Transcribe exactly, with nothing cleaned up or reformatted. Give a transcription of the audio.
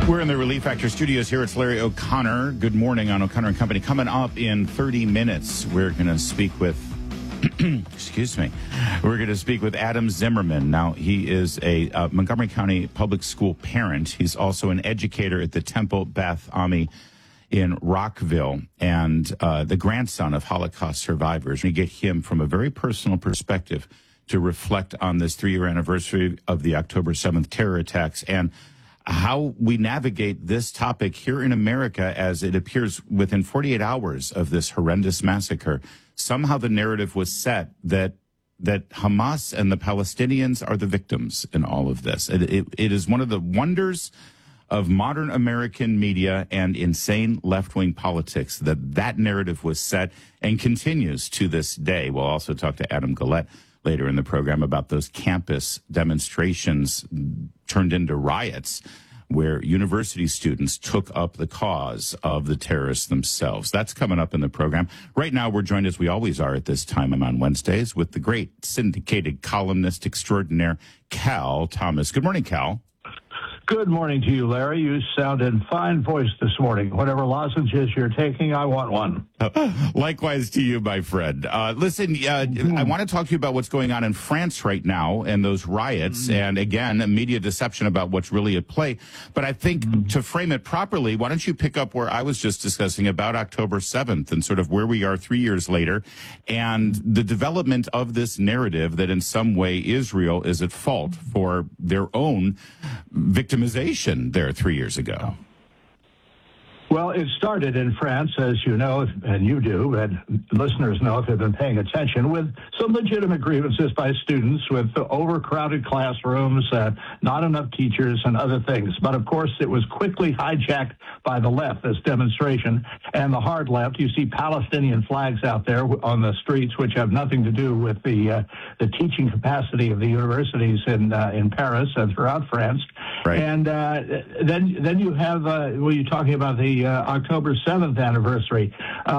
We're in the Relief Factor studios here. It's Larry O'Connor. Good morning on O'Connor and Company. Coming up in thirty minutes, we're going to speak with, excuse me, we're going to speak with Adam Zimmerman. Now, he is a uh, Montgomery County public school parent. He's also an educator at the Temple Beth Ami in Rockville and uh, the grandson of Holocaust survivors. We get him from a very personal perspective to reflect on this three-year anniversary of the October seventh terror attacks and how we navigate this topic here in America as it appears within forty-eight hours of this horrendous massacre. Somehow the narrative was set that that Hamas and the Palestinians are the victims in all of this. It, it, it is one of the wonders of modern American media and insane left-wing politics that that narrative was set and continues to this day. We'll also talk to Adam Guillette later in the program about those campus demonstrations turned into riots where university students took up the cause of the terrorists themselves. That's coming up in the program. Right now, we're joined, as we always are at this time on Wednesdays, with the great syndicated columnist extraordinaire, Cal Thomas. Good morning, Cal. Good morning to you, Larry. You sound in fine voice this morning. Whatever lozenges you're taking, I want one. Likewise to you, my friend. Uh, listen, uh, mm-hmm. I want to talk to you about what's going on in France right now and those riots. Mm-hmm. And again, media deception about what's really at play. But I think mm-hmm. to frame it properly, why don't you pick up where I was just discussing about October seventh and sort of where we are three years later and the development of this narrative that in some way Israel is at fault for their own victimization there three years ago. Well, it started in France, as you know, and you do, and listeners know if they've been paying attention, with some legitimate grievances by students with overcrowded classrooms, uh, not enough teachers, and other things. But, of course, it was quickly hijacked by the left, this demonstration, and the hard left. You see Palestinian flags out there on the streets, which have nothing to do with the uh, the teaching capacity of the universities in uh, in Paris and throughout France. Right. And uh, then then you have, uh, well, you're talking about the uh, October seventh anniversary. Uh,